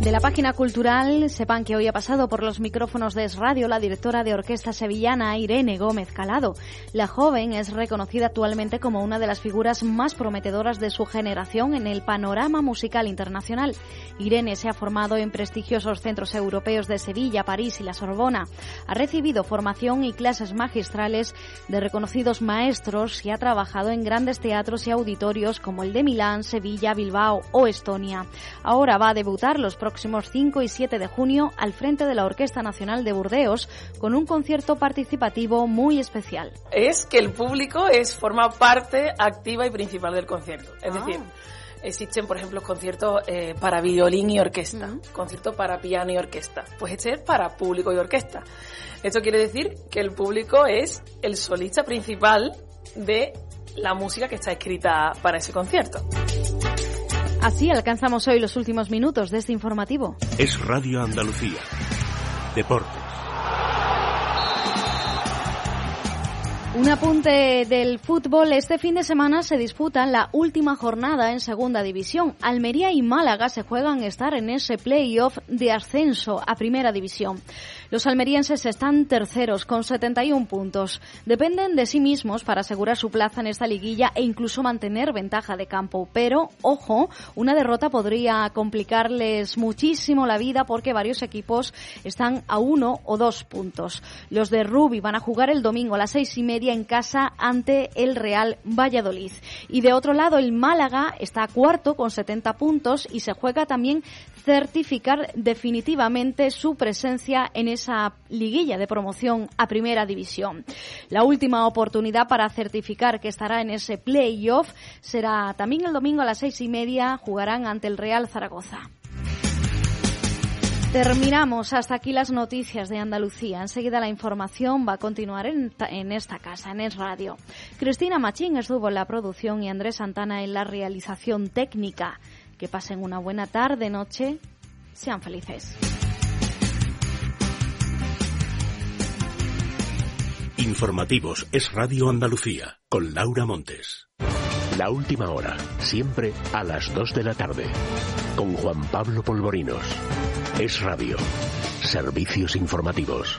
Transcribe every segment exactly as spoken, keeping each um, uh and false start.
De la página cultural, sepan que hoy ha pasado por los micrófonos de Es Radio la directora de orquesta sevillana Irene Gómez Calado. La joven es reconocida actualmente como una de las figuras más prometedoras de su generación en el panorama musical internacional. Irene se ha formado en prestigiosos centros europeos de Sevilla, París y la Sorbona. Ha recibido formación y clases magistrales de reconocidos maestros y ha trabajado en grandes teatros y auditorios como el de Milán, Sevilla, Bilbao o Estonia. Ahora va a debutar los próximos próximos cinco y siete de junio al frente de la Orquesta Nacional de Burdeos con un concierto participativo muy especial. Es que el público es forma parte activa y principal del concierto. Es ah. decir, existen, por ejemplo, conciertos eh, para violín y orquesta, uh-huh. conciertos para piano y orquesta. Pues este es para público y orquesta. Esto quiere decir que el público es el solista principal de la música que está escrita para ese concierto. Así alcanzamos hoy los últimos minutos de este informativo. Es Radio Andalucía. Deportes. Un apunte del fútbol. Este fin de semana se disputa la última jornada en Segunda División. Almería y Málaga se juegan estar en ese play-off de ascenso a Primera División. Los almerienses están terceros con setenta y un puntos. Dependen de sí mismos para asegurar su plaza en esta liguilla e incluso mantener ventaja de campo. Pero, ojo, una derrota podría complicarles muchísimo la vida porque varios equipos están a uno o dos puntos. Los de Rubi van a jugar el domingo a las seis y media en casa ante el Real Valladolid. Y de otro lado, el Málaga está cuarto con setenta puntos y se juega también certificar definitivamente su presencia en esa liguilla de promoción a Primera División. La última oportunidad para certificar que estará en ese play-off será también el domingo a las seis y media, jugarán ante el Real Zaragoza. Terminamos. Hasta aquí las noticias de Andalucía. Enseguida la información va a continuar en, en esta casa, en Es Radio. Cristina Machín estuvo en la producción y Andrés Santana en la realización técnica. Que pasen una buena tarde, noche. Sean felices. Informativos Es Radio Andalucía, con Laura Montes. La última hora, siempre a las dos de la tarde, con Juan Pablo Polvorinos. Es Radio, servicios informativos.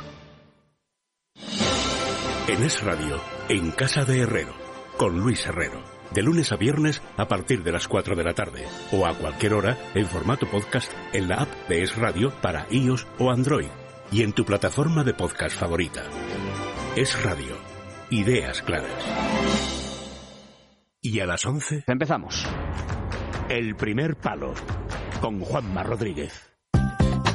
En Es Radio, en Casa de Herrero, con Luis Herrero. De lunes a viernes a partir de las cuatro de la tarde o a cualquier hora en formato podcast en la app de Es Radio para iOS o Android y en tu plataforma de podcast favorita. Es Radio. Ideas claras. Y a las once... Empezamos. El primer palo con Juanma Rodríguez.